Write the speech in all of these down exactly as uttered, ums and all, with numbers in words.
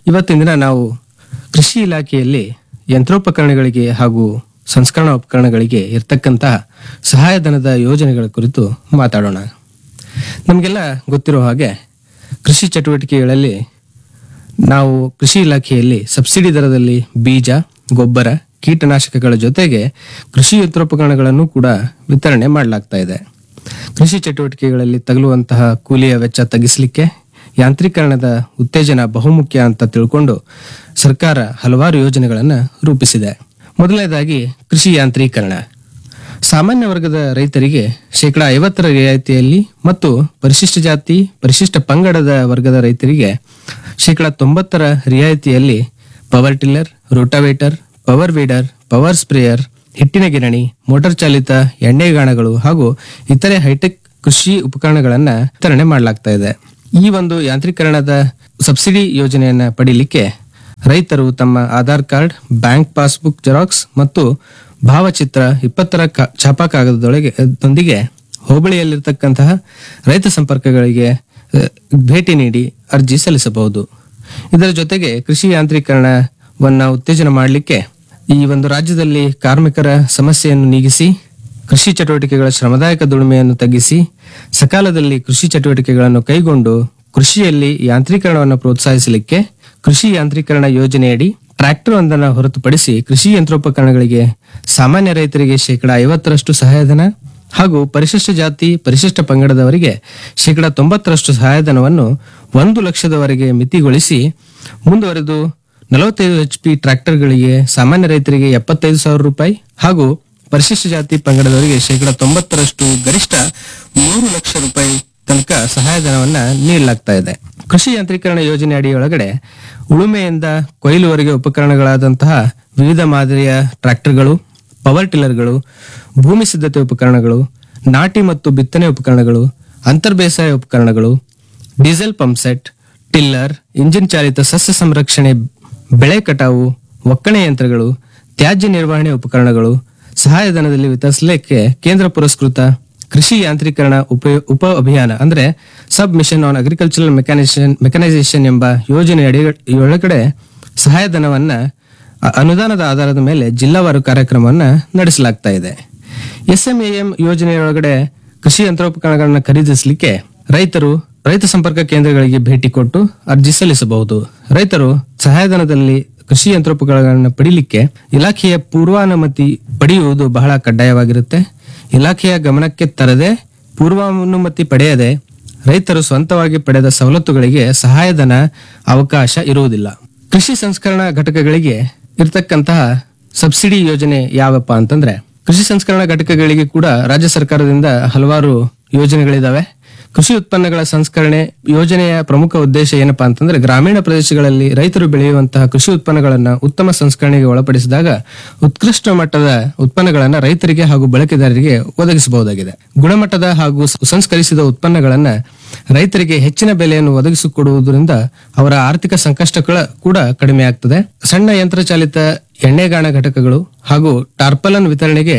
ಇವತ್ತಿನ ದಿನ ನಾವು ಕೃಷಿ ಇಲಾಖೆಯಲ್ಲಿ ಯಂತ್ರೋಪಕರಣಗಳಿಗೆ ಹಾಗೂ ಸಂಸ್ಕರಣಾ ಉಪಕರಣಗಳಿಗೆ ಇರತಕ್ಕಂತಹ ಸಹಾಯಧನದ ಯೋಜನೆಗಳ ಕುರಿತು ಮಾತಾಡೋಣ. ನಮಗೆಲ್ಲ ಗೊತ್ತಿರೋ ಹಾಗೆ ಕೃಷಿ ಚಟುವಟಿಕೆಗಳಲ್ಲಿ ನಾವು ಕೃಷಿ ಇಲಾಖೆಯಲ್ಲಿ ಸಬ್ಸಿಡಿ ದರದಲ್ಲಿ ಬೀಜ, ಗೊಬ್ಬರ, ಕೀಟನಾಶಕಗಳ ಜೊತೆಗೆ ಕೃಷಿ ಯಂತ್ರೋಪಕರಣಗಳನ್ನು ಕೂಡ ವಿತರಣೆ ಮಾಡಲಾಗ್ತಾ ಇದೆ. ಕೃಷಿ ಚಟುವಟಿಕೆಗಳಲ್ಲಿ ತಗಲುವಂತಹ ಕೂಲಿಯ ವೆಚ್ಚ ತಗ್ಗಿಸಲಿಕ್ಕೆ ಯಾಂತ್ರೀಕರಣದ ಉತ್ತೇಜನ ಬಹುಮುಖ್ಯ ಅಂತ ತಿಳ್ಕೊಂಡು ಸರ್ಕಾರ ಹಲವಾರು ಯೋಜನೆಗಳನ್ನು ರೂಪಿಸಿದೆ. ಮೊದಲನೇದಾಗಿ ಕೃಷಿ ಯಾಂತ್ರೀಕರಣ. ಸಾಮಾನ್ಯ ವರ್ಗದ ರೈತರಿಗೆ ಶೇಕಡಾ ಐವತ್ತರ ರಿಯಾಯಿತಿಯಲ್ಲಿ ಮತ್ತು ಪರಿಶಿಷ್ಟ ಜಾತಿ, ಪರಿಶಿಷ್ಟ ಪಂಗಡದ ವರ್ಗದ ರೈತರಿಗೆ ಶೇಕಡಾ ತೊಂಬತ್ತರ ರಿಯಾಯಿತಿಯಲ್ಲಿ power tiller, rotavator, power weeder, power sprayer, ಹಿಟ್ಟಿನ ಗಿರಣಿ, ಮೋಟಾರ್ ಚಾಲಿತ ಎಣ್ಣೆಗಾಣಗಳು ಹಾಗೂ ಇತರೆ ಹೈಟೆಕ್ ಕೃಷಿ ಉಪಕರಣಗಳನ್ನ ವಿತರಣೆ ಮಾಡಲಾಗ್ತಾ ಇದೆ. ಈ ಒಂದು ಯಾಂತ್ರೀಕರಣದ ಸಬ್ಸಿಡಿ ಯೋಜನೆಯನ್ನ ಪಡೀಲಿಕ್ಕೆ ರೈತರು ತಮ್ಮ Aadhaar card, bank passbook xerox ಮತ್ತು ಭಾವಚಿತ್ರ ಇಪ್ಪತ್ತರ ಛಾಪಾ ಕಾಗದದೊಳಗೆ ದೊಂದಿಗೆ ಹೋಬಳಿಯಲ್ಲಿರ್ತಕ್ಕಂತಹ ರೈತ ಸಂಪರ್ಕಗಳಿಗೆ ಭೇಟಿ ನೀಡಿ ಅರ್ಜಿ ಸಲ್ಲಿಸಬಹುದು. ಇದರ ಜೊತೆಗೆ ಕೃಷಿ ಯಾಂತ್ರೀಕರಣವನ್ನ ಉತ್ತೇಜನ ಮಾಡಲಿಕ್ಕೆ ಈ ಒಂದು ರಾಜ್ಯದಲ್ಲಿ ಕಾರ್ಮಿಕರ ಸಮಸ್ಯೆಯನ್ನು ನೀಗಿಸಿ, ಕೃಷಿ ಚಟುವಟಿಕೆಗಳ ಶ್ರಮದಾಯಕ ದುಡಿಮೆಯನ್ನು ತಗ್ಗಿಸಿ, ಸಕಾಲದಲ್ಲಿ ಕೃಷಿ ಚಟುವಟಿಕೆಗಳನ್ನು ಕೈಗೊಂಡು ಕೃಷಿಯಲ್ಲಿ ಯಾಂತ್ರೀಕರಣವನ್ನು ಪ್ರೋತ್ಸಾಹಿಸಲಿಕ್ಕೆ ಕೃಷಿ ಯಾಂತ್ರೀಕರಣ ಯೋಜನೆಯಡಿ ಟ್ರ್ಯಾಕ್ಟರ್ ಒಂದನ್ನು ಹೊರತುಪಡಿಸಿ ಕೃಷಿ ಯಂತ್ರೋಪಕರಣಗಳಿಗೆ ಸಾಮಾನ್ಯ ರೈತರಿಗೆ ಶೇಕಡಾ ಐವತ್ತರಷ್ಟು ಸಹಾಯಧನ ಹಾಗೂ ಪರಿಶಿಷ್ಟ ಜಾತಿ, ಪರಿಶಿಷ್ಟ ಪಂಗಡದವರಿಗೆ ಶೇಕಡಾ ತೊಂಬತ್ತರಷ್ಟು ಸಹಾಯಧನವನ್ನು ಒಂದು ಲಕ್ಷದವರೆಗೆ ಮಿತಿಗೊಳಿಸಿ ಮುಂದುವರೆದು ನಲವತ್ತೈದು ಎಚ್ ಪಿ ಟ್ರ್ಯಾಕ್ಟರ್ಗಳಿಗೆ ಸಾಮಾನ್ಯ ರೈತರಿಗೆ ಎಪ್ಪತ್ತೈದು ಸಾವಿರ ರೂಪಾಯಿ ಹಾಗೂ ಪರಿಶಿಷ್ಟ ಜಾತಿ ಪಂಗಡದವರಿಗೆ ಶೇಕಡಾ ತೊಂಬತ್ತರಷ್ಟು ಗರಿಷ್ಠ ಮೂರು ಲಕ್ಷ ರೂಪಾಯಿ ತನಕ ಸಹಾಯಧನವನ್ನ ನೀಡಲಾಗ್ತಾ ಇದೆ. ಕೃಷಿ ಯಾಂತ್ರೀಕರಣ ಯೋಜನೆ ಅಡಿಯೊಳಗಡೆ ಉಳುಮೆಯಿಂದ ಕೊಯ್ಲುವರೆಗೆ ಉಪಕರಣಗಳಾದಂತಹ ವಿವಿಧ ಮಾದರಿಯ ಟ್ರ್ಯಾಕ್ಟರ್ಗಳು, ಪವರ್ ಟಿಲ್ಲರ್ಗಳು, ಭೂಮಿ ಸಿದ್ಧತೆ ಉಪಕರಣಗಳು, ನಾಟಿ ಮತ್ತು ಬಿತ್ತನೆ ಉಪಕರಣಗಳು, ಅಂತರ್ ಬೇಸಾಯ ಉಪಕರಣಗಳು, diesel pump set, tiller, engine ಚಾಲಿತ ಸಸ್ಯ ಸಂರಕ್ಷಣೆ, ಬೆಳೆ ಕಟಾವು, ಒಕ್ಕಣೆ ಯಂತ್ರಗಳು, ತ್ಯಾಜ್ಯ ನಿರ್ವಹಣೆ ಉಪಕರಣಗಳು ಸಹಾಯಧನದಲ್ಲಿ ವಿತರಿಸಲಿಕ್ಕೆ ಕೇಂದ್ರ ಪುರಸ್ಕೃತ ಕೃಷಿ ಯಾಂತ್ರೀಕರಣ ಉಪ ಉಪ ಅಭಿಯಾನ ಅಂದ್ರೆ ಸಬ್ ಮಿಷನ್ ಆನ್ ಅಗ್ರಿಕಲ್ಚರಲ್ ಮೆಕ್ಯಾನಿಸೇಷನ್ ಮೆಕನೈಸೇಷನ್ ಎಂಬ ಯೋಜನೆ ಅಡಿಯೊಳಗಡೆ ಸಹಾಯಧನವನ್ನ ಅನುದಾನದ ಆಧಾರದ ಮೇಲೆ ಜಿಲ್ಲಾವಾರು ಕಾರ್ಯಕ್ರಮವನ್ನ ನಡೆಸಲಾಗ್ತಾ ಇದೆ. ಎಸ್ ಎಂ ಎ ಎಂ ಯೋಜನೆಯೊಳಗಡೆ ಕೃಷಿ ಯಂತ್ರೋಪಕರಣಗಳನ್ನ ಖರೀದಿಸಲಿಕ್ಕೆ ರೈತರು ರೈತ ಸಂಪರ್ಕ ಕೇಂದ್ರಗಳಿಗೆ ಭೇಟಿ ಕೊಟ್ಟು ಅರ್ಜಿ ಸಲ್ಲಿಸಬಹುದು. ರೈತರು ಸಹಾಯಧನದಲ್ಲಿ ಕೃಷಿ ಯಂತ್ರೋಪಕರಣಗಳನ್ನು ಪಡೀಲಿಕ್ಕೆ ಇಲಾಖೆಯ ಪೂರ್ವಾನುಮತಿ ಪಡೆಯುವುದು ಬಹಳ ಕಡ್ಡಾಯವಾಗಿರುತ್ತೆ. ಇಲಾಖೆಯ ಗಮನಕ್ಕೆ ತರದೆ, ಪೂರ್ವಾನುಮತಿ ಪಡೆಯದೆ ರೈತರು ಸ್ವಂತವಾಗಿ ಪಡೆದ ಸವಲತ್ತುಗಳಿಗೆ ಸಹಾಯಧನ ಅವಕಾಶ ಇರುವುದಿಲ್ಲ. ಕೃಷಿ ಸಂಸ್ಕರಣಾ ಘಟಕಗಳಿಗೆ ಇರತಕ್ಕಂತಹ ಸಬ್ಸಿಡಿ ಯೋಜನೆ ಯಾವಪ್ಪ ಅಂತಂದ್ರೆ, ಕೃಷಿ ಸಂಸ್ಕರಣಾ ಘಟಕಗಳಿಗೆ ಕೂಡ ರಾಜ್ಯ ಸರ್ಕಾರದಿಂದ ಹಲವಾರು ಯೋಜನೆಗಳಿದಾವೆ. ಕೃಷಿ ಉತ್ಪನ್ನಗಳ ಸಂಸ್ಕರಣೆ ಯೋಜನೆಯ ಪ್ರಮುಖ ಉದ್ದೇಶ ಏನಪ್ಪಾ ಅಂತಂದ್ರೆ, ಗ್ರಾಮೀಣ ಪ್ರದೇಶಗಳಲ್ಲಿ ರೈತರು ಬೆಳೆಯುವಂತಹ ಕೃಷಿ ಉತ್ಪನ್ನಗಳನ್ನ ಉತ್ತಮ ಸಂಸ್ಕರಣೆಗೆ ಒಳಪಡಿಸಿದಾಗ ಉತ್ಕೃಷ್ಟ ಮಟ್ಟದ ಉತ್ಪನ್ನಗಳನ್ನ ರೈತರಿಗೆ ಹಾಗೂ ಬಳಕೆದಾರರಿಗೆ ಒದಗಿಸಬಹುದಾಗಿದೆ. ಗುಣಮಟ್ಟದ ಹಾಗೂ ಸಂಸ್ಕರಿಸಿದ ಉತ್ಪನ್ನಗಳನ್ನ ರೈತರಿಗೆ ಹೆಚ್ಚಿನ ಬೆಲೆಯನ್ನು ಒದಗಿಸಿಕೊಡುವುದರಿಂದ ಅವರ ಆರ್ಥಿಕ ಸಂಕಷ್ಟಗಳ ಕೂಡ ಕಡಿಮೆ ಆಗ್ತದೆ. ಸಣ್ಣ ಯಂತ್ರಚಾಲಿತ ಎಣ್ಣೆಗಾಣ ಘಟಕಗಳು ಹಾಗೂ ಟಾರ್ಪಲನ್ ವಿತರಣೆಗೆ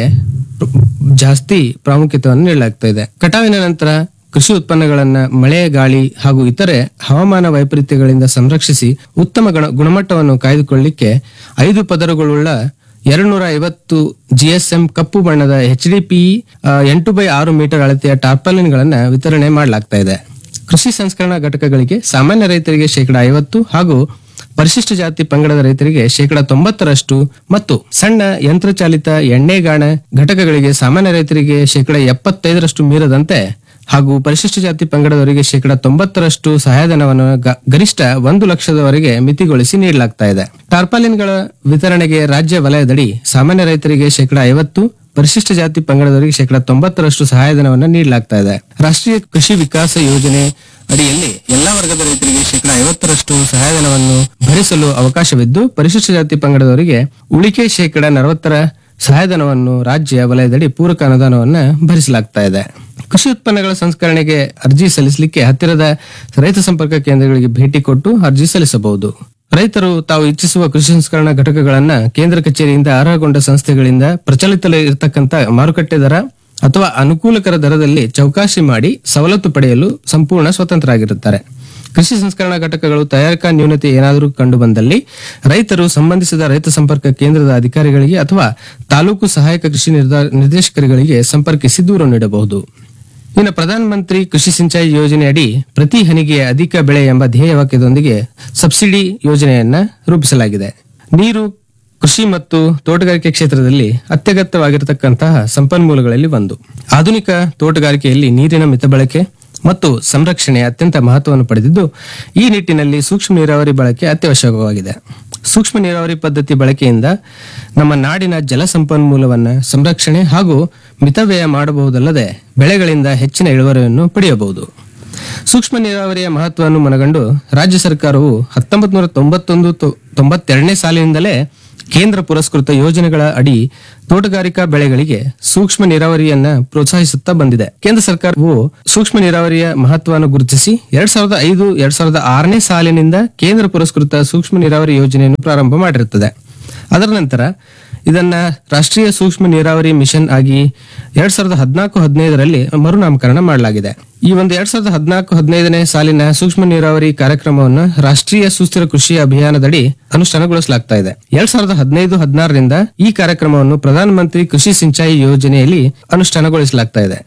ಜಾಸ್ತಿ ಪ್ರಾಮುಖ್ಯತೆಯನ್ನು ನೀಡಲಾಗ್ತಾ ಇದೆ. ಕಟಾವಿನ ನಂತರ ಕೃಷಿ ಉತ್ಪನ್ನಗಳನ್ನ ಮಳೆ, ಗಾಳಿ ಹಾಗೂ ಇತರೆ ಹವಾಮಾನ ವೈಪರೀತ್ಯಗಳಿಂದ ಸಂರಕ್ಷಿಸಿ ಉತ್ತಮ ಗುಣಮಟ್ಟವನ್ನು ಕಾಯ್ದುಕೊಳ್ಳಲಿಕ್ಕೆ ಐದು ಪದರಗಳುಳ್ಳ ಎರಡ್ನೂರ ಐವತ್ತು ಜಿಎಸ್ಎಂ ಕಪ್ಪು ಬಣ್ಣದ ಎಚ್ ಡಿ ಪಿ ಎಂಟು ಬೈ ಆರು ಮೀಟರ್ ಅಳತೆಯ ಟಾರ್ಪಾಲಿನ್ಗಳನ್ನ ವಿತರಣೆ ಮಾಡಲಾಗ್ತಾ ಇದೆ. ಕೃಷಿ ಸಂಸ್ಕರಣಾ ಘಟಕಗಳಿಗೆ ಸಾಮಾನ್ಯ ರೈತರಿಗೆ ಶೇಕಡಾ ಐವತ್ತು ಹಾಗೂ ಪರಿಶಿಷ್ಟ ಜಾತಿ ಪಂಗಡದ ರೈತರಿಗೆ ಶೇಕಡಾ ತೊಂಬತ್ತರಷ್ಟು ಮತ್ತು ಸಣ್ಣ ಯಂತ್ರಚಾಲಿತ ಎಣ್ಣೆಗಾಣ ಘಟಕಗಳಿಗೆ ಸಾಮಾನ್ಯ ರೈತರಿಗೆ ಶೇಕಡಾ ಎಪ್ಪತ್ತೈದರಷ್ಟು ಮೀರದಂತೆ ಹಾಗೂ ಪರಿಶಿಷ್ಟ ಜಾತಿ ಪಂಗಡದವರಿಗೆ ಶೇಕಡಾ ತೊಂಬತ್ತರಷ್ಟು ಸಹಾಯಧನವನ್ನು ಗರಿಷ್ಠ ಒಂದು ಲಕ್ಷದವರೆಗೆ ಮಿತಿಗೊಳಿಸಿ ನೀಡಲಾಗ್ತಾ ಇದೆ. ಟಾರ್ಪಾಲಿನ್ಗಳ ವಿತರಣೆಗೆ ರಾಜ್ಯ ವಲಯದಡಿ ಸಾಮಾನ್ಯ ರೈತರಿಗೆ ಶೇಕಡಾ ಐವತ್ತು, ಪರಿಶಿಷ್ಟ ಜಾತಿ ಪಂಗಡದವರಿಗೆ ಶೇಕಡಾ ತೊಂಬತ್ತರಷ್ಟು ಸಹಾಯಧನವನ್ನು ನೀಡಲಾಗ್ತಾ ಇದೆ. ರಾಷ್ಟ್ರೀಯ ಕೃಷಿ ವಿಕಾಸ ಯೋಜನೆ ಅಡಿಯಲ್ಲಿ ಎಲ್ಲಾ ವರ್ಗದ ರೈತರಿಗೆ ಶೇಕಡಾ ಐವತ್ತರಷ್ಟು ಸಹಾಯಧನವನ್ನು ಭರಿಸಲು ಅವಕಾಶವಿದ್ದು, ಪರಿಶಿಷ್ಟ ಜಾತಿ ಪಂಗಡದವರಿಗೆ ಉಳಿಕೆ ಶೇಕಡಾ ನಲವತ್ತರ ಸಹಾಯಧನವನ್ನು ರಾಜ್ಯ ವಲಯದಡಿ ಪೂರಕ ಅನುದಾನವನ್ನು ಭರಿಸಲಾಗ್ತಾ ಇದೆ. ಕೃಷಿ ಉತ್ಪನ್ನಗಳ ಸಂಸ್ಕರಣೆಗೆ ಅರ್ಜಿ ಸಲ್ಲಿಸಲಿಕ್ಕೆ ಹತ್ತಿರದ ರೈತ ಸಂಪರ್ಕ ಕೇಂದ್ರಗಳಿಗೆ ಭೇಟಿ ಕೊಟ್ಟು ಅರ್ಜಿ ಸಲ್ಲಿಸಬಹುದು. ರೈತರು ತಾವು ಇಚ್ಛಿಸುವ ಕೃಷಿ ಸಂಸ್ಕರಣಾ ಘಟಕಗಳನ್ನ ಕೇಂದ್ರ ಕಚೇರಿಯಿಂದ ಅರ್ಹಗೊಂಡ ಸಂಸ್ಥೆಗಳಿಂದ ಪ್ರಚಲಿತದಲ್ಲಿ ಇರತಕ್ಕಂತ ಮಾರುಕಟ್ಟೆ ದರ ಅಥವಾ ಅನುಕೂಲಕರ ದರದಲ್ಲಿ ಚೌಕಾಶಿ ಮಾಡಿ ಸವಲತ್ತು ಪಡೆಯಲು ಸಂಪೂರ್ಣ ಸ್ವತಂತ್ರರಾಗಿರುತ್ತಾರೆ. ಕೃಷಿ ಸಂಸ್ಕರಣಾ ಘಟಕಗಳು ತಯಾರಿಕಾ ನ್ಯೂನತೆ ಏನಾದರೂ ಕಂಡು ಬಂದಲ್ಲಿ ರೈತರು ಸಂಬಂಧಿಸಿದ ರೈತ ಸಂಪರ್ಕ ಕೇಂದ್ರದ ಅಧಿಕಾರಿಗಳಿಗೆ ಅಥವಾ ತಾಲೂಕು ಸಹಾಯಕ ಕೃಷಿ ನಿರ್ದ- ನಿರ್ದೇಶಕರುಗಳಿಗೆ ಸಂಪರ್ಕಿಸಿ ದೂರು ನೀಡಬಹುದು. ಇನ್ನು ಪ್ರಧಾನ ಮಂತ್ರಿ ಕೃಷಿ ಸಿಂಚಾಯಿ ಯೋಜನೆ ಅಡಿ ಪ್ರತಿ ಹನಿಗೆ ಅಧಿಕ ಬೆಳೆ ಎಂಬ ಧ್ಯೇಯ ವಾಕ್ಯದೊಂದಿಗೆ ಸಬ್ಸಿಡಿ ಯೋಜನೆಯನ್ನ ರೂಪಿಸಲಾಗಿದೆ. ನೀರು ಕೃಷಿ ಮತ್ತು ತೋಟಗಾರಿಕೆ ಕ್ಷೇತ್ರದಲ್ಲಿ ಅತ್ಯಗತ್ಯವಾಗಿರತಕ್ಕಂತಹ ಸಂಪನ್ಮೂಲಗಳಲ್ಲಿ ಒಂದು. ಆಧುನಿಕ ತೋಟಗಾರಿಕೆಯಲ್ಲಿ ನೀರಿನ ಮಿತ ಬಳಕೆ ಮತ್ತು ಸಂರಕ್ಷಣೆ ಅತ್ಯಂತ ಮಹತ್ವವನ್ನು ಪಡೆದಿದ್ದು, ಈ ನಿಟ್ಟಿನಲ್ಲಿ ಸೂಕ್ಷ್ಮ ನೀರಾವರಿ ಬಳಕೆ ಅತ್ಯವಶ್ಯಕವಾಗಿದೆ. ಸೂಕ್ಷ್ಮ ನೀರಾವರಿ ಪದ್ಧತಿ ಬಳಕೆಯಿಂದ ನಮ್ಮ ನಾಡಿನ ಜಲ ಸಂಪನ್ಮೂಲವನ್ನ ಸಂರಕ್ಷಣೆ ಹಾಗೂ ಮಿತವ್ಯಯ ಮಾಡಬಹುದಲ್ಲದೆ ಬೆಳೆಗಳಿಂದ ಹೆಚ್ಚಿನ ಇಳುವರಿಯನ್ನು ಪಡೆಯಬಹುದು. ಸೂಕ್ಷ್ಮ ನೀರಾವರಿಯ ಮಹತ್ವವನ್ನು ಮನಗಂಡು ರಾಜ್ಯ ಸರ್ಕಾರವು ಹತ್ತೊಂಬತ್ತು ನೂರ ತೊಂಬತ್ತೊಂದು ತೊಂಬತ್ತೆರಡನೇ ಸಾಲಿನಿಂದಲೇ ಕೇಂದ್ರ ಪುರಸ್ಕೃತ ಯೋಜನೆಗಳ ಅಡಿ ತೋಟಗಾರಿಕಾ ಬೆಳೆಗಳಿಗೆ ಸೂಕ್ಷ್ಮ ನೀರಾವರಿಯನ್ನ ಪ್ರೋತ್ಸಾಹಿಸುತ್ತಾ ಬಂದಿದೆ. ಕೇಂದ್ರ ಸರ್ಕಾರವು ಸೂಕ್ಷ್ಮ ನೀರಾವರಿಯ ಮಹತ್ವವನ್ನು ಗುರುತಿಸಿ ಎರಡ್ ಸಾವಿರದ ಐದು ಎರಡ್ ಸಾವಿರದ ಆರನೇ ಸಾಲಿನಿಂದ ಕೇಂದ್ರ ಪುರಸ್ಕೃತ ಸೂಕ್ಷ್ಮ ನೀರಾವರಿ ಯೋಜನೆಯನ್ನು ಪ್ರಾರಂಭ ಮಾಡಿರುತ್ತದೆ. ಅದರ ನಂತರ ಇದನ್ನ ರಾಷ್ಟ್ರೀಯ ಸೂಕ್ಷ್ಮ ನೀರಾವರಿ ಮಿಷನ್ ಆಗಿ ಎರಡ್ ಸಾವಿರದ ಹದಿನಾಲ್ಕು ಹದಿನೈದರಲ್ಲಿ ಮರುನಾಮಕರಣ ಮಾಡಲಾಗಿದೆ. ಈ ಒಂದು ಎರಡ್ ಸಾವಿರದ ಹದಿನಾಲ್ಕು ಹದಿನೈದನೇ ಸಾಲಿನ ಸೂಕ್ಷ್ಮ ನೀರಾವರಿ ಕಾರ್ಯಕ್ರಮವನ್ನು ರಾಷ್ಟ್ರೀಯ ಸುಸ್ಥಿರ ಕೃಷಿ ಅಭಿಯಾನದಡಿ ಅನುಷ್ಠಾನಗೊಳಿಸಲಾಗ್ತಾ ಇದೆ. ಎರಡ್ ಸಾವಿರದ ಹದಿನೈದು ಹದಿನಾರರಿಂದ ಈ ಕಾರ್ಯಕ್ರಮವನ್ನು ಪ್ರಧಾನ ಮಂತ್ರಿ ಕೃಷಿ ಸಿಂಚಾಯಿ ಯೋಜನೆಯಲ್ಲಿ ಅನುಷ್ಠಾನಗೊಳಿಸಲಾಗ್ತಾ ಇದೆ.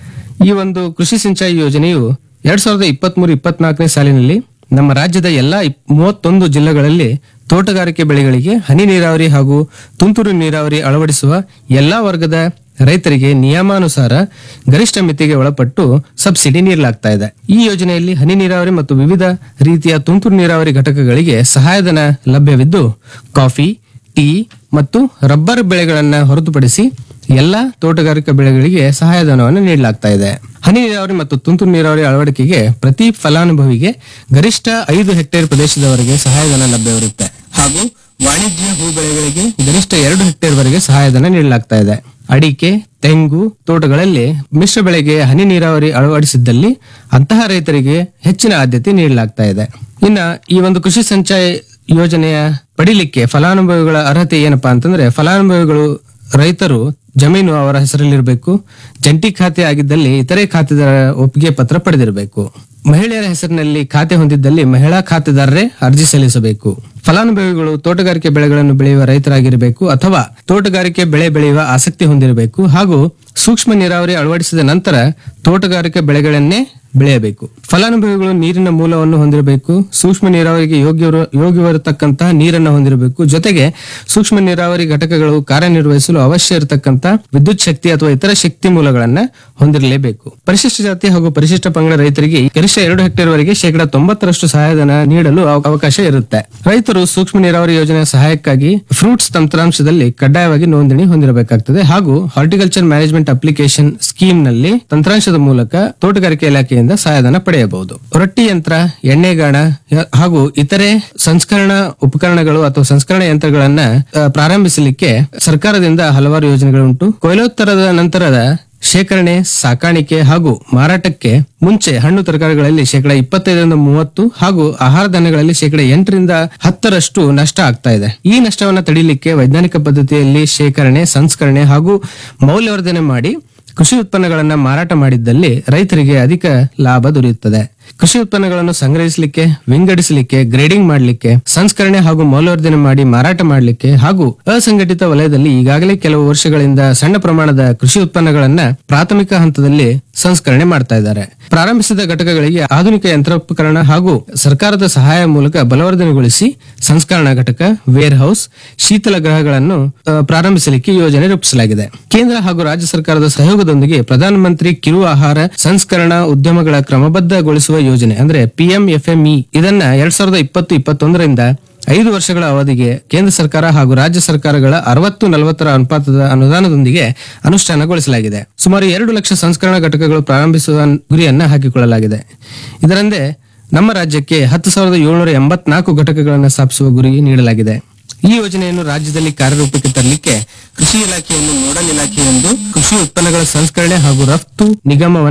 ಈ ಒಂದು ಕೃಷಿ ಸಿಂಚಾಯಿ ಯೋಜನೆಯು ಎರಡ್ ಸಾವಿರದ ಇಪ್ಪತ್ತ್ ಮೂರು ಇಪ್ಪತ್ನಾಲ್ಕನೇ ಸಾಲಿನಲ್ಲಿ ನಮ್ಮ ರಾಜ್ಯದ ಎಲ್ಲಾ ಮೂವತ್ತೊಂದು ಜಿಲ್ಲೆಗಳಲ್ಲಿ ತೋಟಗಾರಿಕೆ ಬೆಳೆಗಳಿಗೆ ಹನಿ ನೀರಾವರಿ ಹಾಗೂ ತುಂತುರು ನೀರಾವರಿ ಅಳವಡಿಸುವ ಎಲ್ಲಾ ವರ್ಗದ ರೈತರಿಗೆ ನಿಯಮಾನುಸಾರ ಗರಿಷ್ಠ ಮಿತಿಗೆ ಒಳಪಟ್ಟು ಸಬ್ಸಿಡಿ ನೀಡಲಾಗ್ತಾ ಇದೆ. ಈ ಯೋಜನೆಯಲ್ಲಿ ಹನಿ ನೀರಾವರಿ ಮತ್ತು ವಿವಿಧ ರೀತಿಯ ತುಂತುರು ನೀರಾವರಿ ಘಟಕಗಳಿಗೆ ಸಹಾಯಧನ ಲಭ್ಯವಿದ್ದು, ಕಾಫಿ, ಟೀ ಮತ್ತು ರಬ್ಬರ್ ಬೆಳೆಗಳನ್ನ ಹೊರತುಪಡಿಸಿ ಎಲ್ಲಾ ತೋಟಗಾರಿಕಾ ಬೆಳೆಗಳಿಗೆ ಸಹಾಯಧನವನ್ನು ನೀಡಲಾಗ್ತಾ ಇದೆ. ಹನಿ ನೀರಾವರಿ ಮತ್ತು ತುಂತುರು ನೀರಾವರಿ ಅಳವಡಿಕೆಗೆ ಪ್ರತಿ ಫಲಾನುಭವಿಗೆ ಗರಿಷ್ಠ ಐದು ಹೆಕ್ಟೇರ್ ಪ್ರದೇಶದವರೆಗೆ ಸಹಾಯಧನ ಲಭ್ಯವಿರುತ್ತೆ ಹಾಗೂ ವಾಣಿಜ್ಯ ಹೂ ಬೆಳೆಗಳಿಗೆ ಗರಿಷ್ಠ ಎರಡು ಹೆಕ್ಟೇರ್ ವರೆಗೆ ಸಹಾಯಧನ ನೀಡಲಾಗ್ತಾ ಇದೆ. ಅಡಿಕೆ, ತೆಂಗು ತೋಟಗಳಲ್ಲಿ ಮಿಶ್ರ ಬೆಳೆಗೆ ಹನಿ ನೀರಾವರಿ ಅಳವಡಿಸಿದ್ದಲ್ಲಿ ಅಂತಹ ರೈತರಿಗೆ ಹೆಚ್ಚಿನ ಆದ್ಯತೆ ನೀಡಲಾಗ್ತಾ ಇದೆ. ಇನ್ನ ಈ ಒಂದು ಕೃಷಿ ಸಂಚಾಯ ಯೋಜನೆಯ ಪಡಿಲಿಕ್ಕೆ ಫಲಾನುಭವಿಗಳ ಅರ್ಹತೆ ಏನಪ್ಪಾ ಅಂತಂದ್ರೆ, ಫಲಾನುಭವಿಗಳು ರೈತರು ಜಮೀನು ಅವರ ಹೆಸರಲ್ಲಿರಬೇಕು. ಜಂಟಿ ಖಾತೆ ಆಗಿದ್ದಲ್ಲಿ ಇತರೆ ಖಾತೆದಾರರ ಒಪ್ಪಿಗೆ ಪತ್ರ ಪಡೆದಿರಬೇಕು. ಮಹಿಳೆಯರ ಹೆಸರಿನಲ್ಲಿ ಖಾತೆ ಹೊಂದಿದ್ದಲ್ಲಿ ಮಹಿಳಾ ಖಾತೆದಾರರೇ ಅರ್ಜಿ ಸಲ್ಲಿಸಬೇಕು. ಫಲಾನುಭವಿಗಳು ತೋಟಗಾರಿಕೆ ಬೆಳೆಗಳನ್ನು ಬೆಳೆಯುವ ರೈತರಾಗಿರಬೇಕು ಅಥವಾ ತೋಟಗಾರಿಕೆ ಬೆಳೆ ಬೆಳೆಯುವ ಆಸಕ್ತಿ ಹೊಂದಿರಬೇಕು ಹಾಗೂ ಸೂಕ್ಷ್ಮ ನೀರಾವರಿ ಅಳವಡಿಸಿದ ನಂತರ ತೋಟಗಾರಿಕೆ ಬೆಳೆಗಳನ್ನೇ ಬೆಳೆಯಬೇಕು. ಫಲಾನುಭವಿಗಳು ನೀರಿನ ಮೂಲವನ್ನು ಹೊಂದಿರಬೇಕು. ಸೂಕ್ಷ್ಮ ನೀರಾವರಿಗೆ ಯೋಗ್ಯ ಯೋಗ್ಯವಿರತಕ್ಕಂತಹ ನೀರನ್ನು ಹೊಂದಿರಬೇಕು. ಜೊತೆಗೆ ಸೂಕ್ಷ್ಮ ನೀರಾವರಿ ಘಟಕಗಳು ಕಾರ್ಯನಿರ್ವಹಿಸಲು ಅವಶ್ಯ ಇರತಕ್ಕಂತ ವಿದ್ಯುತ್ ಶಕ್ತಿ ಅಥವಾ ಇತರ ಶಕ್ತಿ ಮೂಲಗಳನ್ನ ಹೊಂದಿರಲೇಬೇಕು. ಪರಿಶಿಷ್ಟ ಜಾತಿ ಹಾಗೂ ಪರಿಶಿಷ್ಟ ಪಂಗಡ ರೈತರಿಗೆ ಗರಿಷ್ಠ ಎರಡು ಹೆಕ್ಟೇರ್ ವರೆಗೆ ಶೇಕಡಾ ತೊಂಬತ್ತರಷ್ಟು ಸಹಾಯಧನ ನೀಡಲು ಅವ- ಅವಕಾಶ ಇರುತ್ತೆ. ರೈತರು ಸೂಕ್ಷ್ಮ ನೀರಾವರಿ ಯೋಜನೆಯ ಸಹಾಯಕ್ಕಾಗಿ ಫ್ರೂಟ್ಸ್ ತಂತ್ರಾಂಶದಲ್ಲಿ ಕಡ್ಡಾಯವಾಗಿ ನೋಂದಣಿ ಹೊಂದಿರಬೇಕಾಗ್ತದೆ ಹಾಗೂ ಹಾರ್ಟಿಕಲ್ಚರ್ ಮ್ಯಾನೇಜ್ಮೆಂಟ್ ಅಪ್ಲಿಕೇಶನ್ ಸ್ಕೀಮ್ ನಲ್ಲಿ ತಂತ್ರಾಂಶದ ಮೂಲಕ ತೋಟಗಾರಿಕೆ ಇಲಾಖೆಯಿಂದ ಸಹಾಯಧನ ಪಡೆಯಬಹುದು. ರೊಟ್ಟಿ ಯಂತ್ರ, ಎಣ್ಣೆಗಾಣ ಹಾಗೂ ಇತರೆ ಸಂಸ್ಕರಣಾ ಉಪಕರಣಗಳು ಅಥವಾ ಸಂಸ್ಕರಣಾ ಯಂತ್ರಗಳನ್ನ ಆ, ಪ್ರಾರಂಭಿಸಲಿಕ್ಕೆ ಸರ್ಕಾರದಿಂದ ಹಲವಾರು ಯೋಜನೆಗಳುಂಟು. ಕೊಯ್ಲೋತ್ತರದ ನಂತರದ ಶೇಖರಣೆ, ಸಾಕಾಣಿಕೆ ಹಾಗೂ ಮಾರಾಟಕ್ಕೆ ಮುಂಚೆ ಹಣ್ಣು ತರಕಾರಿಗಳಲ್ಲಿ ಶೇಕಡಾ ಇಪ್ಪತ್ತೈದರಿಂದ ಮೂವತ್ತು ಹಾಗೂ ಆಹಾರ ಧಾನ್ಯಗಳಲ್ಲಿ ಶೇಕಡಾ ಎಂಟರಿಂದ ಹತ್ತರಷ್ಟು ನಷ್ಟ ಆಗ್ತಾ ಇದೆ. ಈ ನಷ್ಟವನ್ನು ತಡೆಯಲಿಕ್ಕೆ ವೈಜ್ಞಾನಿಕ ಪದ್ಧತಿಯಲ್ಲಿ ಶೇಖರಣೆ, ಸಂಸ್ಕರಣೆ ಹಾಗೂ ಮೌಲ್ಯವರ್ಧನೆ ಮಾಡಿ ಕೃಷಿ ಉತ್ಪನ್ನಗಳನ್ನ ಮಾರಾಟ ಮಾಡಿದ್ದಲ್ಲಿ ರೈತರಿಗೆ ಅಧಿಕ ಲಾಭ ದೊರೆಯುತ್ತದೆ. ಕೃಷಿ ಉತ್ಪನ್ನಗಳನ್ನು ಸಂಗ್ರಹಿಸಲಿಕ್ಕೆ, ವಿಂಗಡಿಸಲಿಕ್ಕೆ, ಗ್ರೇಡಿಂಗ್ ಮಾಡಲಿಕ್ಕೆ, ಸಂಸ್ಕರಣೆ ಹಾಗೂ ಮೌಲ್ಯವರ್ಧನೆ ಮಾಡಿ ಮಾರಾಟ ಮಾಡಲಿಕ್ಕೆ ಹಾಗೂ ಅಸಂಘಟಿತ ವಲಯದಲ್ಲಿ ಈಗಾಗಲೇ ಕೆಲವು ವರ್ಷಗಳಿಂದ ಸಣ್ಣ ಪ್ರಮಾಣದ ಕೃಷಿ ಉತ್ಪನ್ನಗಳನ್ನ ಪ್ರಾಥಮಿಕ ಹಂತದಲ್ಲಿ ಸಂಸ್ಕರಣೆ ಮಾಡ್ತಾ ಇದ್ದಾರೆ. ಪ್ರಾರಂಭಿಸಿದ ಘಟಕಗಳಿಗೆ ಆಧುನಿಕ ಯಂತ್ರೋಪಕರಣ ಹಾಗೂ ಸರ್ಕಾರದ ಸಹಾಯ ಮೂಲಕ ಬಲವರ್ಧನೆಗೊಳಿಸಿ ಸಂಸ್ಕರಣಾ ಘಟಕ, ವೇರ್ ಹೌಸ್, ಶೀತಲ ಗೃಹಗಳನ್ನು ಆ, ಪ್ರಾರಂಭಿಸಲಿಕ್ಕೆ ಯೋಜನೆ ರೂಪಿಸಲಾಗಿದೆ. ಕೇಂದ್ರ ಹಾಗೂ ರಾಜ್ಯ ಸರ್ಕಾರದ ಸಹಯೋಗದೊಂದಿಗೆ ಪ್ರಧಾನಮಂತ್ರಿ ಕಿರು ಆಹಾರ ಸಂಸ್ಕರಣಾ ಉದ್ಯಮಗಳ ಕ್ರಮಬದ್ಧಗೊಳಿಸುವ ಯೋಜನೆ ಅಂದ್ರೆ ಪಿಎಂಎಫ್ಎಂಇ ಇದನ್ನ ಎರಡ್ ಸಾವಿರದ ಇಪ್ಪತ್ತು ಇಪ್ಪತ್ತೊಂದರಿಂದ ಐದು ವರ್ಷಗಳ ಅವಧಿಗೆ ಕೇಂದ್ರ ಸರ್ಕಾರ ಹಾಗೂ ರಾಜ್ಯ ಸರ್ಕಾರಗಳ ಅರವತ್ತು ನಲವತ್ತರ ಅನುಪಾತದ ಅನುದಾನದೊಂದಿಗೆ ಅನುಷ್ಠಾನಗೊಳಿಸಲಾಗಿದೆ. ಸುಮಾರು ಎರಡು ಲಕ್ಷ ಸಂಸ್ಕರಣಾ ಘಟಕಗಳು ಪ್ರಾರಂಭಿಸುವ ಗುರಿಯನ್ನ ಹಾಕಿಕೊಳ್ಳಲಾಗಿದೆ. ಇದರಂತೆ ನಮ್ಮ ರಾಜ್ಯಕ್ಕೆ ಹತ್ತು ಸಾವಿರದ ಏಳ್ನೂರ ಎಂಬತ್ನಾಲ್ಕು ಘಟಕಗಳನ್ನು ಸ್ಥಾಪಿಸುವ ಗುರಿ ನೀಡಲಾಗಿದೆ. ಈ ಯೋಜನೆಯನ್ನು ರಾಜ್ಯದಲ್ಲಿ ಕಾರ್ಯರೂಪಕ್ಕೆ ತರಲಿಕ್ಕೆ ಕೃಷಿ ಇಲಾಖೆಯನ್ನು ನೋಡಲ್ ಇಲಾಖೆ ಎಂದು ಕೃಷಿ ಉತ್ಪನ್ನಗಳ ಸಂಸ್ಕರಣೆ ಹಾಗೂ ರಫ್ತು ನಿಗಮವನ್ನ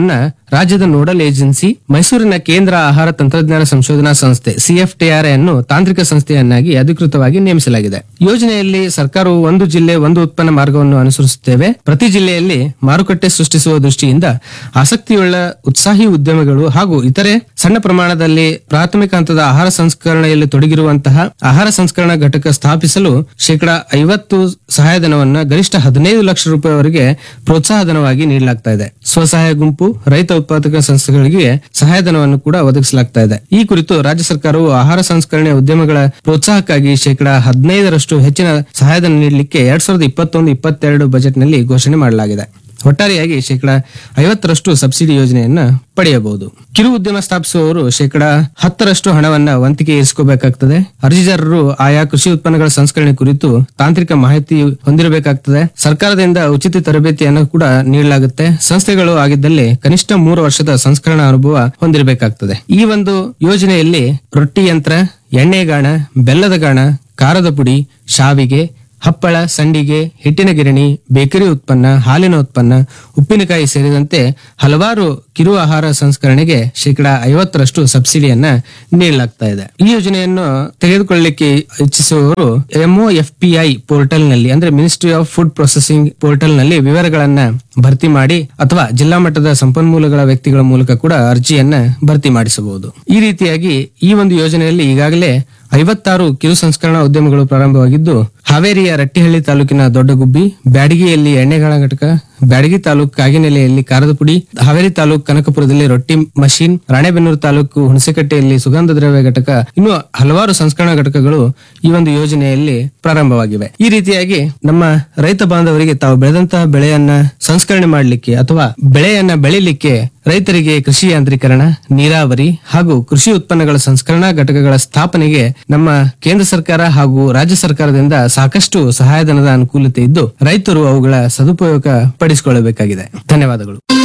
ರಾಜ್ಯದ ನೋಡಲ್ ಏಜೆನ್ಸಿ ಮೈಸೂರಿನ ಕೇಂದ್ರ ಆಹಾರ ತಂತ್ರಜ್ಞಾನ ಸಂಶೋಧನಾ ಸಂಸ್ಥೆ ಸಿಎಫ್ಟಿಆರ್ ಅನ್ನು ತಾಂತ್ರಿಕ ಸಂಸ್ಥೆಯನ್ನಾಗಿ ಅಧಿಕೃತವಾಗಿ ನೇಮಿಸಲಾಗಿದೆ. ಯೋಜನೆಯಲ್ಲಿ ಸರ್ಕಾರವು ಒಂದು ಜಿಲ್ಲೆ ಒಂದು ಉತ್ಪನ್ನ ಮಾರ್ಗವನ್ನು ಅನುಸರಿಸುತ್ತೇವೆ. ಪ್ರತಿ ಜಿಲ್ಲೆಯಲ್ಲಿ ಮಾರುಕಟ್ಟೆ ಸೃಷ್ಟಿಸುವ ದೃಷ್ಟಿಯಿಂದ ಆಸಕ್ತಿಯುಳ್ಳ ಉತ್ಸಾಹಿ ಉದ್ಯಮಿಗಳು ಹಾಗೂ ಇತರೆ ಸಣ್ಣ ಪ್ರಮಾಣದಲ್ಲಿ ಪ್ರಾಥಮಿಕ ಹಂತದ ಆಹಾರ ಸಂಸ್ಕರಣೆಯಲ್ಲಿ ತೊಡಗಿರುವಂತಹ ಆಹಾರ ಸಂಸ್ಕರಣಾ ಘಟಕ ಸ್ಥಾಪಿಸಲು ಶೇಕಡಾ ಐವತ್ತು ಸಹಾಯಧನವನ್ನ ಗರಿಷ್ಠ ಹದಿನೈದು ಲಕ್ಷ ರೂಪಾಯಿವರೆಗೆ ಪ್ರೋತ್ಸಾಹಧನವಾಗಿ ನೀಡಲಾಗ್ತಾ ಇದೆ. ಸ್ವಸಹಾಯ ಗುಂಪು, ರೈತ ಉತ್ಪಾದಕ ಸಂಸ್ಥೆಗಳಿಗೆ ಸಹಾಯಧನವನ್ನು ಕೂಡ ಒದಗಿಸಲಾಗ್ತಾ ಇದೆ. ಈ ಕುರಿತು ರಾಜ್ಯ ಸರ್ಕಾರವು ಆಹಾರ ಸಂಸ್ಕರಣೆ ಉದ್ಯಮಗಳ ಪ್ರೋತ್ಸಾಹಕ್ಕಾಗಿ ಶೇಕಡಾ ಹದಿನೈದರಷ್ಟು ಹೆಚ್ಚಿನ ಸಹಾಯಧನ ನೀಡಲಿಕ್ಕೆ ಎರಡ್ ಸಾವಿರದ ಇಪ್ಪತ್ತೊಂದು ಇಪ್ಪತ್ತೆರಡು ಬಜೆಟ್ನಲ್ಲಿ ಘೋಷಣೆ ಮಾಡಲಾಗಿದೆ. ಒಟ್ಟಾರೆಯಾಗಿ ಶೇಕಡಾ ಐವತ್ತರಷ್ಟು ಸಬ್ಸಿಡಿ ಯೋಜನೆಯನ್ನ ಪಡೆಯಬಹುದು. ಕಿರು ಉದ್ಯಮ ಸ್ಥಾಪಿಸುವವರು ಶೇಕಡಾ ಹತ್ತರಷ್ಟು ಹಣವನ್ನ ವಂತಿಗೆ ಇರಿಸಿಕೋಬೇಕಾಗ್ತದೆ. ಅರ್ಜಿದಾರರು ಆಯಾ ಕೃಷಿ ಉತ್ಪನ್ನಗಳ ಸಂಸ್ಕರಣೆ ಕುರಿತು ತಾಂತ್ರಿಕ ಮಾಹಿತಿ ಹೊಂದಿರಬೇಕಾಗ್ತದೆ. ಸರ್ಕಾರದಿಂದ ಉಚಿತ ತರಬೇತಿಯನ್ನು ಕೂಡ ನೀಡಲಾಗುತ್ತೆ. ಸಂಸ್ಥೆಗಳು ಆಗಿದ್ದಲ್ಲಿ ಕನಿಷ್ಠ ಮೂರು ವರ್ಷದ ಸಂಸ್ಕರಣಾ ಅನುಭವ ಹೊಂದಿರಬೇಕಾಗ್ತದೆ. ಈ ಒಂದು ಯೋಜನೆಯಲ್ಲಿ ರೊಟ್ಟಿ ಯಂತ್ರ, ಎಣ್ಣೆಗಾಣ, ಬೆಲ್ಲದ ಗಾಣ, ಖಾರದ ಪುಡಿ, ಶಾವಿಗೆ, ಹಪ್ಪಳ, ಸಂಡಿಗೆ, ಹಿಟ್ಟಿನ ಗಿರಣಿ, ಬೇಕರಿ ಉತ್ಪನ್ನ, ಹಾಲಿನ ಉತ್ಪನ್ನ, ಉಪ್ಪಿನಕಾಯಿ ಸೇರಿದಂತೆ ಹಲವಾರು ಕಿರು ಆಹಾರ ಸಂಸ್ಕರಣೆಗೆ ಶೇಕಡಾ ಐವತ್ತರಷ್ಟು ಸಬ್ಸಿಡಿಯನ್ನ ನೀಡಲಾಗ್ತಾ ಇದೆ. ಈ ಯೋಜನೆಯನ್ನು ತೆಗೆದುಕೊಳ್ಳಲಿಕ್ಕೆ ಇಚ್ಛಿಸುವವರು ಎಂಒಎಫ್ಪಿಐ ಪೋರ್ಟಲ್ ನಲ್ಲಿ ಅಂದ್ರೆ ministry of food processing portal ನಲ್ಲಿ ವಿವರಗಳನ್ನ ಭರ್ತಿ ಮಾಡಿ ಅಥವಾ ಜಿಲ್ಲಾ ಮಟ್ಟದ ಸಂಪನ್ಮೂಲಗಳ ವ್ಯಕ್ತಿಗಳ ಮೂಲಕ ಕೂಡ ಅರ್ಜಿಯನ್ನ ಭರ್ತಿ ಮಾಡಿಸಬಹುದು. ಈ ರೀತಿಯಾಗಿ ಈ ಒಂದು ಯೋಜನೆಯಲ್ಲಿ ಈಗಾಗಲೇ ಐವತ್ತಾರು ಕಿರು ಸಂಸ್ಕರಣಾ ಉದ್ಯಮಗಳು ಪ್ರಾರಂಭವಾಗಿದ್ದು, ಹಾವೇರಿಯ ರಟ್ಟಿಹಳ್ಳಿ ತಾಲೂಕಿನ ದೊಡ್ಡಗುಬ್ಬಿ, ಬ್ಯಾಡಗಿಯಲ್ಲಿ ಎಣ್ಣೆಗಾಣ ಘಟಕ, ಬ್ಯಾಡಗಿ ತಾಲೂಕು ಕಾಗಿನೆಲೆಯಲ್ಲಿ ಖಾರದ ಪುಡಿ, ಹಾವೇರಿ ತಾಲೂಕು ಕನಕಪುರದಲ್ಲಿ ರೊಟ್ಟಿ ಮಷೀನ್, ರಾಣೆಬೆನ್ನೂರು ತಾಲೂಕು ಹುಣಸೆಕಟ್ಟೆಯಲ್ಲಿ ಸುಗಂಧ ದ್ರವ್ಯ ಘಟಕ, ಇನ್ನು ಹಲವಾರು ಸಂಸ್ಕರಣಾ ಘಟಕಗಳು ಈ ಒಂದು ಯೋಜನೆಯಲ್ಲಿ ಪ್ರಾರಂಭವಾಗಿವೆ. ಈ ರೀತಿಯಾಗಿ ನಮ್ಮ ರೈತ ಬಾಂಧವರಿಗೆ ತಾವು ಬೆಳೆದಂತಹ ಬೆಳೆಯನ್ನ ಸಂಸ್ಕರಣೆ ಮಾಡಲಿಕ್ಕೆ ಅಥವಾ ಬೆಳೆಯನ್ನ ಬೆಳಿಲಿಕ್ಕೆ ರೈತರಿಗೆ ಕೃಷಿ ಯಾಂತ್ರೀಕರಣ, ನೀರಾವರಿ ಹಾಗೂ ಕೃಷಿ ಉತ್ಪನ್ನಗಳ ಸಂಸ್ಕರಣಾ ಘಟಕಗಳ ಸ್ಥಾಪನೆಗೆ ನಮ್ಮ ಕೇಂದ್ರ ಸರ್ಕಾರ ಹಾಗೂ ರಾಜ್ಯ ಸರ್ಕಾರದಿಂದ ಸಾಕಷ್ಟು ಸಹಾಯಧನದ ಅನುಕೂಲತೆ ಇದ್ದು ರೈತರು ಅವುಗಳ ಸದುಪಯೋಗ ಪಡಿಸಿಕೊಳ್ಳಬೇಕಾಗಿದೆ. ಧನ್ಯವಾದಗಳು.